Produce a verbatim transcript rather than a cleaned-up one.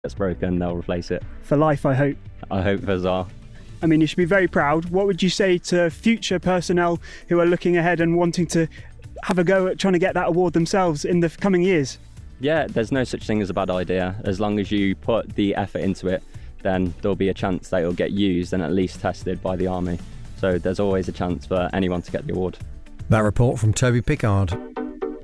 gets broken, they'll replace it. For life, I hope. I hope as well. I mean, you should be very proud. What would you say to future personnel who are looking ahead and wanting to have a go at trying to get that award themselves in the coming years? Yeah, there's no such thing as a bad idea. As long as you put the effort into it, then there'll be a chance that it'll get used and at least tested by the Army. So there's always a chance for anyone to get the award. That report from Toby Pickard.